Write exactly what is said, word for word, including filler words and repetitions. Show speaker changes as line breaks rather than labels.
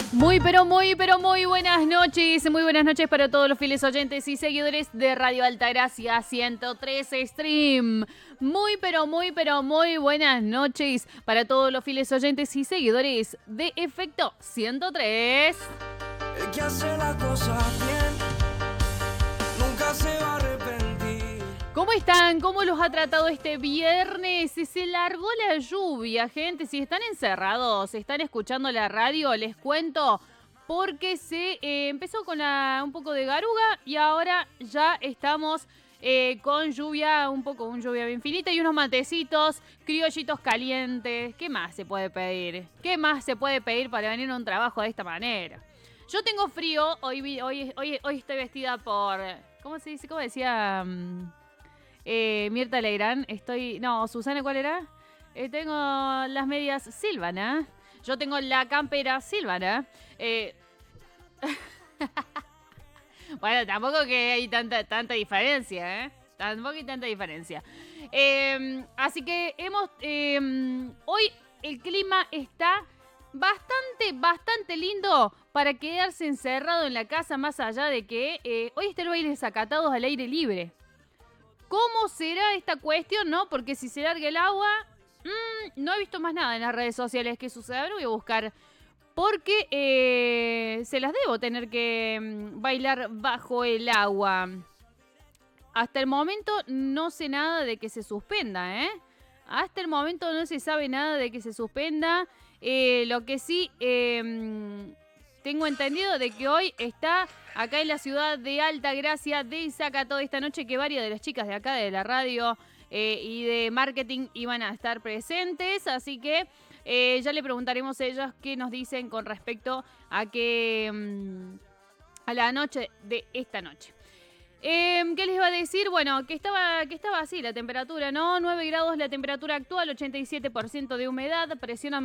Muy, pero muy, pero muy buenas noches. Muy buenas noches para todos los fieles oyentes y seguidores de Radio Altagracia ciento tres Stream. Muy, pero muy, pero muy buenas noches para todos los fieles oyentes y seguidores de Efecto ciento tres.
El que hace la cosa bien nunca se va a arrepentir.
¿Cómo están? ¿Cómo los ha tratado este viernes? Se largó la lluvia, gente. Si están encerrados, están escuchando la radio, les cuento porque se eh, empezó con la, un poco de garuga y ahora ya estamos eh, con lluvia, un poco, un lluvia bien finita y unos matecitos, criollitos calientes. ¿Qué más se puede pedir? ¿Qué más se puede pedir para venir a un trabajo de esta manera? Yo tengo frío, hoy, hoy, hoy, hoy estoy vestida por... ¿Cómo se dice? ¿Cómo decía? Um, Eh, Mirta Legrand, estoy... No, Susana, ¿cuál era? Eh, tengo las medias Silvana. Yo tengo la campera Silvana. Eh... bueno, tampoco que hay tanta, tanta diferencia, ¿eh? Tampoco hay tanta diferencia. Eh, así que hemos... Eh, hoy el clima está bastante, bastante lindo para quedarse encerrado en la casa, más allá de que eh, hoy está el baile desacatados al aire libre. ¿Cómo será esta cuestión, no? Porque si se larga el agua, mmm, no he visto más nada en las redes sociales que suceda. Ahora voy a buscar porque eh, se las debo tener que mm, bailar bajo el agua. Hasta el momento no sé nada de que se suspenda, ¿eh? Hasta el momento no se sabe nada de que se suspenda. Eh, lo que sí... Eh, Tengo entendido de que hoy está acá en la ciudad de Altagracia, de Izacató, esta noche que varias de las chicas de acá de la radio eh, y de marketing iban a estar presentes. Así que eh, ya le preguntaremos a ellas qué nos dicen con respecto a que mmm, a la noche de esta noche. Eh, ¿Qué les iba a decir? Bueno, que estaba, que estaba así la temperatura, ¿no? nueve grados la temperatura actual, ochenta y siete por ciento de humedad, presión